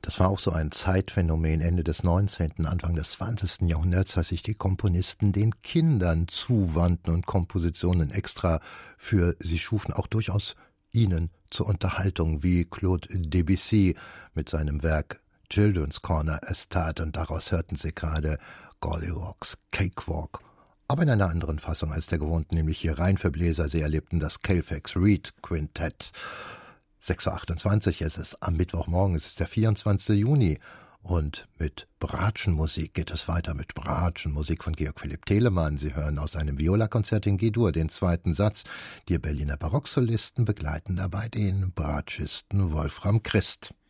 Das war auch so ein Zeitphänomen Ende des 19., Anfang des 20. Jahrhunderts, dass sich die Komponisten den Kindern zuwandten und Kompositionen extra für sie schufen, auch durchaus ihnen zur Unterhaltung, wie Claude Debussy mit seinem Werk Children's Corner es tat, und daraus hörten Sie gerade Gollywalks Cakewalk, aber in einer anderen Fassung als der gewohnten, nämlich hier rein für Bläser. Sie erlebten das Colfax Reed Quintett. 6:28 Uhr, es ist am Mittwochmorgen, es ist der 24. Juni und mit Bratschenmusik geht es weiter, mit Bratschenmusik von Georg Philipp Telemann. Sie hören aus einem Viola-Konzert in G-Dur den zweiten Satz. Die Berliner Barocksolisten begleiten dabei den Bratschisten Wolfram Christ.